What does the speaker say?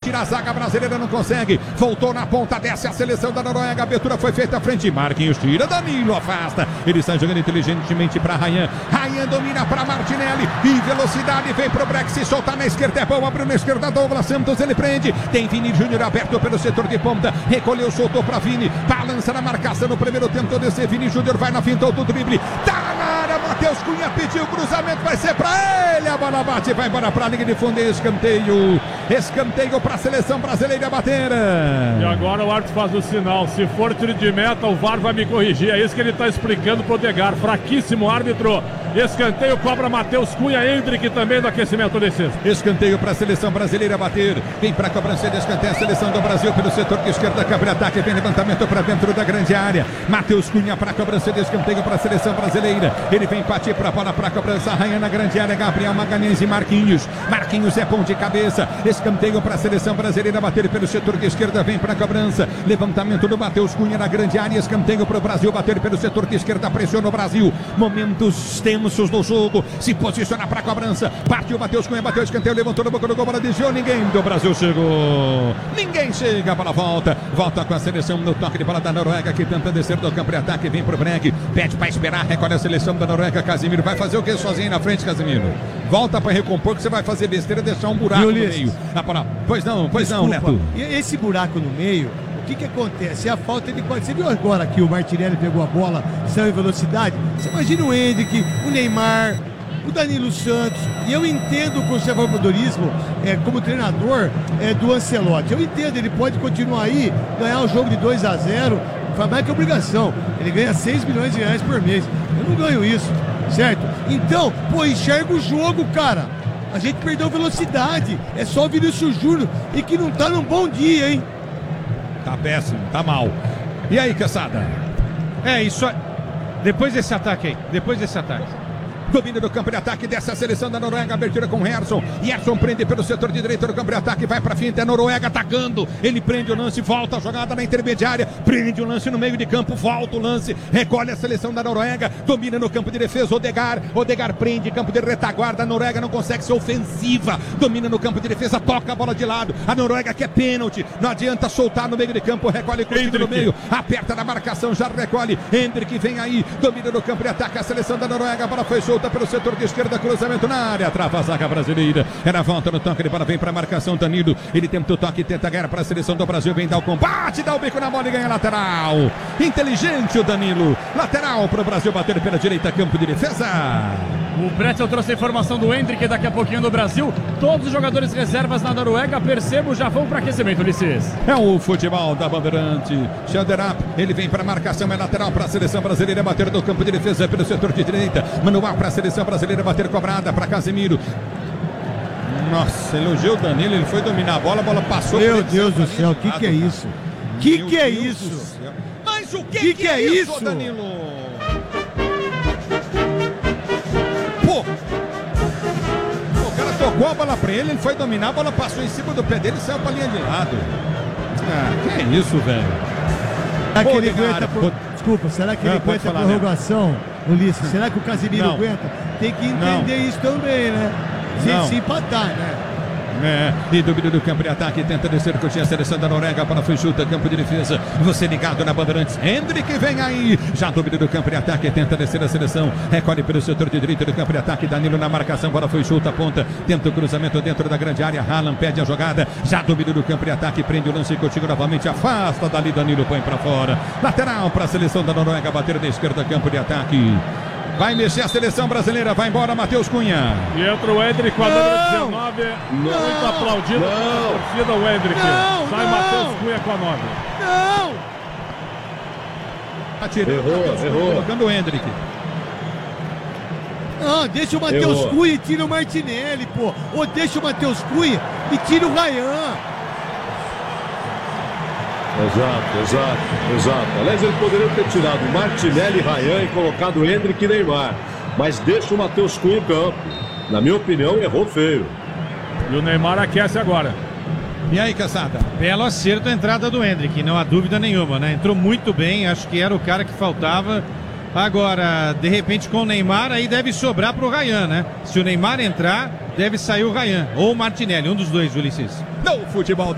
tira a zaga brasileira, não consegue. Voltou na ponta, desce a seleção da Noruega. A abertura foi feita à frente. Marquinhos tira, Danilo afasta. Ele está jogando inteligentemente para Rayan. Rayan domina para Martinelli. E velocidade vem pro Breck. Se soltar na esquerda é bom. Abriu na esquerda Douglas Santos. Ele prende. Tem Vini Júnior aberto pelo setor de ponta. Recolheu, soltou para Vini. Balança na marcação no primeiro, tentou descer. Vini Júnior vai na finta do drible. Tá na área. Matheus Cunha pediu o cruzamento. Vai ser para ele. A bola bate. Vai embora para a linha de fundo. Escanteio. Escanteio para a seleção brasileira bater. E agora o árbitro faz o sinal. Se for tiro de meta, o VAR vai me corrigir. É isso que ele está explicando pro Odegaard. Fraquíssimo árbitro. Escanteio, cobra Matheus Cunha. Hendrick também do aquecimento desse. Escanteio para a seleção brasileira bater. Vem para a cobrança de escanteio. A seleção do Brasil pelo setor de esquerda. Cabre ataque. Vem levantamento para dentro da grande área. Matheus Cunha para a cobrança de escanteio para a seleção brasileira. Ele vem partir para a bola para a cobrança. Rayan na grande área. Gabriel Magalhães e Marquinhos. Marquinhos é bom de cabeça. Escanteio para a seleção brasileira bater pelo setor de esquerda. Vem para a cobrança. Levantamento do Matheus Cunha na grande área. Escanteio para o Brasil bater pelo setor de esquerda. Pressiona o Brasil. Momentos tensos no jogo. Se posiciona para a cobrança. Partiu o Matheus Cunha. Bateu o escanteio. Levantou no boca do gol. Bola desviou. Ninguém do Brasil chegou. Ninguém chega. A bola volta. Volta com a seleção no toque de bola da Noruega que tenta descer do campo de ataque. Vem para o Breck. Pede para esperar. Recolhe a seleção da Noruega. Casemiro vai fazer o que sozinho na frente, Casemiro? Volta para recompor que você vai fazer besteira, deixar um buraco no meio. Pois não, Neto. E esse buraco no meio, o que acontece? É a falta de qualidade. Você viu agora que o Martinelli pegou a bola, saiu em velocidade? Você imagina o Hendrick, o Neymar, o Danilo Santos. E eu entendo o conservadorismo como treinador do Ancelotti. Eu entendo, ele pode continuar aí, ganhar o jogo de 2-0, faz mais que obrigação. Ele ganha 6 milhões de reais por mês. Eu não ganho isso, certo? Então, enxerga o jogo, cara. A gente perdeu velocidade. É só o Vinícius Júnior e que não tá num bom dia, hein? Tá péssimo, tá mal. E aí, Caçada? Isso aí. Depois desse ataque. Domínio do campo de ataque dessa seleção da Noruega. Abertura com Gerson. Gerson prende pelo setor de direita do campo de ataque. Vai pra finta. É a Noruega atacando. Ele prende o lance. Volta a jogada na intermediária. Prende o lance no meio de campo. Volta o lance. Recolhe a seleção da Noruega. Domina no campo de defesa. Odegaard prende. Campo de retaguarda. A Noruega não consegue ser ofensiva. Domina no campo de defesa. Toca a bola de lado. A Noruega quer pênalti. Não adianta soltar no meio de campo. Recolhe curtido no meio. Aperta na marcação. Já recolhe. Hendrick vem aí. Domina no campo de ataque. A seleção da Noruega. A bola foi solta pelo setor de esquerda, cruzamento na área, trava a zaga brasileira, era volta no toque de bola, vem para a marcação Danilo, ele tenta o toque, tenta ganhar para a seleção do Brasil, vem dar o combate, dá o bico na bola e ganha lateral, inteligente o Danilo, lateral para o Brasil bater pela direita, campo de defesa. O Pretzel trouxe a informação do Hendrick daqui a pouquinho do Brasil, todos os jogadores reservas na Noruega, percebo, já vão para aquecimento, Ulisses. É o futebol da Bandeirante, Schelderap, ele vem para a marcação, é lateral para a seleção brasileira, bater do campo de defesa pelo setor de direita, manual para a seleção brasileira, bater cobrada para Casemiro. Nossa, elogiou o Danilo, ele foi dominar a bola passou. Meu Deus do céu, o que é isso? Que é isso? Mas o que é isso, Danilo? Pô, o cara tocou a bola pra ele foi dominar, a bola passou em cima do pé dele e saiu pra linha de lado. Que é isso, velho? Desculpa, será que ele aguenta a prorrogação, Ulisses? Será que o Casemiro aguenta? Tem que entender isso também, né? Se empatar, né? E domínio do campo de ataque, tenta descer, curtir a seleção da Noruega, a bola foi chuta, campo de defesa, você ligado na Bandeirantes, Hendrick vem aí, já domínio do campo de ataque, tenta descer a seleção, recolhe pelo setor de direita do campo de ataque, Danilo na marcação, bola foi chuta, ponta, tenta o cruzamento dentro da grande área, Haaland pede a jogada, já domínio do campo de ataque, prende o lance contigo novamente, afasta dali, Danilo põe pra fora, lateral para a seleção da Noruega, bater da esquerda, campo de ataque. Vai mexer a seleção brasileira, vai embora Matheus Cunha. E entra o Hendrick com a número 19, muito aplaudido pela torcida, o Hendrick. Sai Matheus Cunha com a 9. Não! Errou. Colocando o Hendrick. Deixa o Matheus Cunha e tira o Martinelli, pô. Ou deixa o Matheus Cunha e tira o Rayan. Exato. Aliás, ele poderia ter tirado Martinelli, Rayan e colocado Hendrick e Neymar. Mas deixa o Matheus Cunha em campo. Na minha opinião, errou feio. E o Neymar aquece agora. E aí, Caçada? Belo acerto a entrada do Hendrick, não há dúvida nenhuma, né? Entrou muito bem, acho que era o cara que faltava. Agora, de repente, com o Neymar, aí deve sobrar pro Rayan, né? Se o Neymar entrar, deve sair o Rayan ou o Martinelli, um dos dois, Ulisses. No futebol